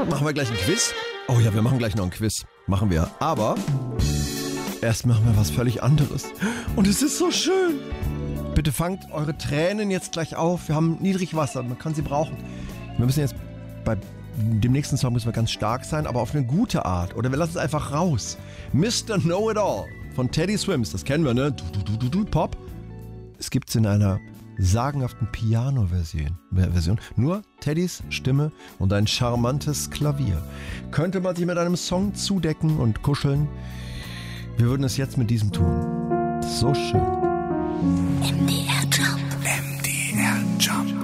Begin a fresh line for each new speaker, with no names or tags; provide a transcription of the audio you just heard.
Machen wir gleich ein Quiz? Oh ja, wir machen gleich noch ein Quiz. Machen wir. Aber erst machen wir was völlig anderes. Und es ist so schön. Bitte fangt eure Tränen jetzt gleich auf. Wir haben Niedrigwasser, man kann sie brauchen. Wir müssen jetzt bei dem nächsten Song müssen wir ganz stark sein, aber auf eine gute Art. Oder wir lassen es einfach raus. Mr. Know-It-All von Teddy Swims, das kennen wir, ne? Pop. Es gibt es in einer sagenhaften Piano-Version. Nur Teddys Stimme und ein charmantes Klavier. Könnte man sich mit einem Song zudecken und kuscheln? Wir würden es jetzt mit diesem tun. So schön.
MDR Jump.
MDR Jump.